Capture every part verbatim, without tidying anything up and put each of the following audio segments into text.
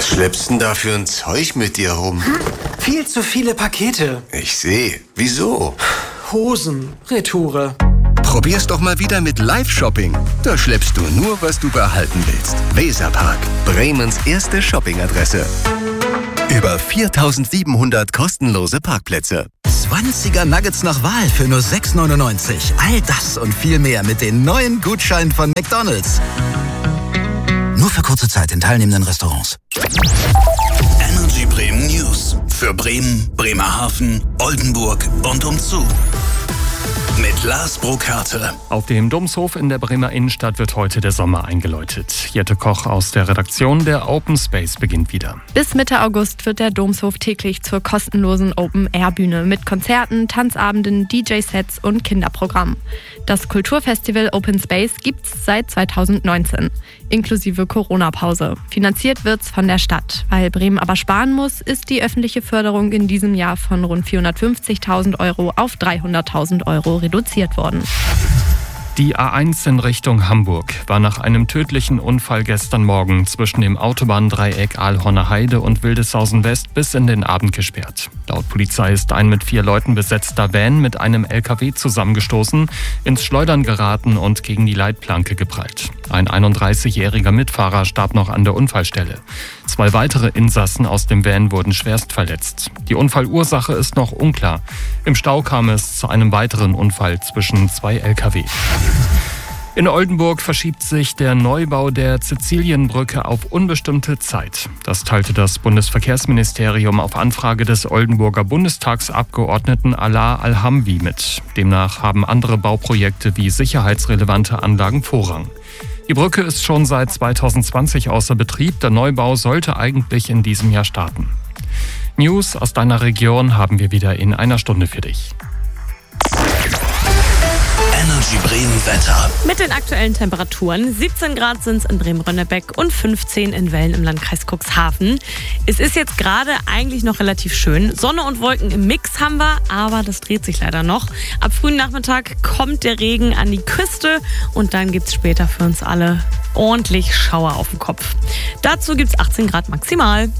schleppst denn da für ein Zeug mit dir rum? Hm? Viel zu viele Pakete. Ich sehe. Wieso? Hosen, Retoure. Probier's doch mal wieder mit Live-Shopping. Da schleppst du nur, was du behalten willst. Weserpark, Bremens erste Shoppingadresse. Über viertausendsiebenhundert kostenlose Parkplätze. zwanziger Nuggets nach Wahl für nur sechs neunundneunzig. All das und viel mehr mit den neuen Gutscheinen von McDonald's. Nur für kurze Zeit in teilnehmenden Restaurants. Energy Bremen News. Für Bremen, Bremerhaven, Oldenburg und umzu. Mit Lars Burkhardt. Auf dem Domshof in der Bremer Innenstadt wird heute der Sommer eingeläutet. Jette Koch aus der Redaktion. Der Open Space beginnt wieder. Bis Mitte August wird der Domshof täglich zur kostenlosen Open-Air-Bühne mit Konzerten, Tanzabenden, D J-Sets und Kinderprogrammen. Das Kulturfestival Open Space gibt's seit zweitausendneunzehn, inklusive Corona-Pause. Finanziert wird's von der Stadt. Weil Bremen aber sparen muss, ist die öffentliche Förderung in diesem Jahr von rund vierhundertfünfzigtausend Euro auf dreihunderttausend Euro reduziert worden. Die A eins in Richtung Hamburg war nach einem tödlichen Unfall gestern Morgen zwischen dem Autobahndreieck Aalhorner Heide und Wildeshausen West bis in den Abend gesperrt. Laut Polizei ist ein mit vier Leuten besetzter Van mit einem L K W zusammengestoßen, ins Schleudern geraten und gegen die Leitplanke geprallt. Ein einunddreißigjähriger Mitfahrer starb noch an der Unfallstelle. Zwei weitere Insassen aus dem Van wurden schwerst verletzt. Die Unfallursache ist noch unklar. Im Stau kam es zu einem weiteren Unfall zwischen zwei L K W. In Oldenburg verschiebt sich der Neubau der Sizilienbrücke auf unbestimmte Zeit. Das teilte das Bundesverkehrsministerium auf Anfrage des Oldenburger Bundestagsabgeordneten Alaa Al-Hamwi mit. Demnach haben andere Bauprojekte wie sicherheitsrelevante Anlagen Vorrang. Die Brücke ist schon seit zweitausendzwanzig außer Betrieb. Der Neubau sollte eigentlich in diesem Jahr starten. News aus deiner Region haben wir wieder in einer Stunde für dich. Energy Bremen Wetter. Mit den aktuellen Temperaturen, siebzehn Grad sind es in Bremen-Rönnebeck und fünfzehn in Wellen im Landkreis Cuxhaven. Es ist jetzt gerade eigentlich noch relativ schön. Sonne und Wolken im Mix haben wir, aber das dreht sich leider noch. Ab frühen Nachmittag kommt der Regen an die Küste und dann gibt es später für uns alle ordentlich Schauer auf dem Kopf. Dazu gibt es achtzehn Grad maximal.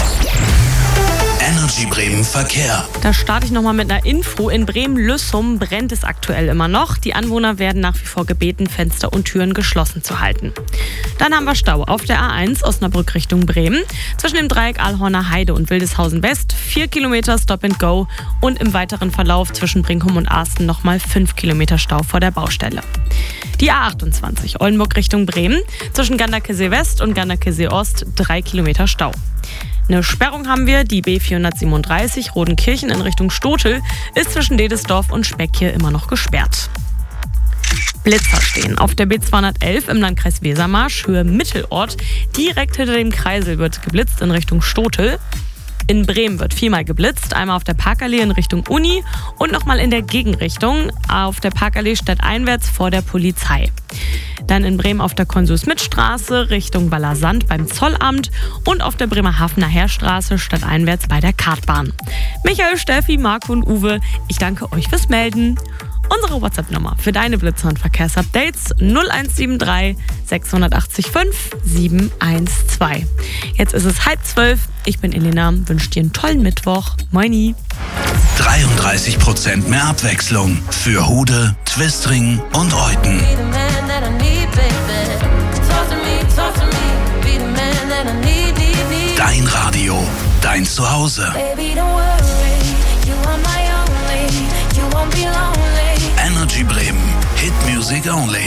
Energy Bremen Verkehr. Da starte ich nochmal mit einer Info. In Bremen-Lüssum brennt es aktuell immer noch. Die Anwohner werden nach wie vor gebeten, Fenster und Türen geschlossen zu halten. Dann haben wir Stau auf der A eins Osnabrück Richtung Bremen. Zwischen dem Dreieck Aalhorner Heide und Wildeshausen West vier Kilometer Stop and Go. Und im weiteren Verlauf zwischen Brinkum und Arsten nochmal fünf Kilometer Stau vor der Baustelle. Die A achtundzwanzig Oldenburg Richtung Bremen. Zwischen Ganderkesee West und Ganderkesee Ost drei Kilometer Stau. Eine Sperrung haben wir, die B vierhundertsiebenunddreißig Rodenkirchen in Richtung Stotel ist zwischen Dedesdorf und Speck hier immer noch gesperrt. Blitzer stehen auf der B zweihundertelf im Landkreis Wesermarsch, Höhe Mittelort. Direkt hinter dem Kreisel wird geblitzt in Richtung Stotel. In Bremen wird viermal geblitzt, einmal auf der Parkallee in Richtung Uni und nochmal in der Gegenrichtung auf der Parkallee stadteinwärts vor der Polizei. Dann in Bremen auf der Konsul-Schmidt-Straße Richtung Wallersand beim Zollamt und auf der Bremerhavener Heerstraße stadteinwärts bei der Kartbahn. Michael, Steffi, Marco und Uwe, ich danke euch fürs Melden. Unsere WhatsApp-Nummer für deine Blitzer- und Verkehrsupdates null eins sieben drei sechs acht fünf sieben eins zwei. Jetzt ist es halb zwölf. Ich bin Elena, wünsche dir einen tollen Mittwoch. Moini. dreiunddreißig Prozent mehr Abwechslung für Hude, Twistring und Reuten. Dein Radio, dein Zuhause. Energy Bremen, Hit Music Only.